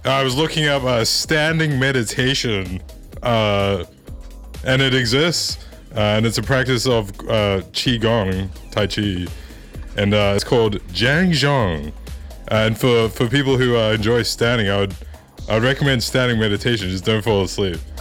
I was looking up standing meditation, and it exists, and it's a practice of qigong, tai chi, and it's called Jiangzhong. And for people who enjoy standing, I'd recommend standing meditation. Just don't fall asleep.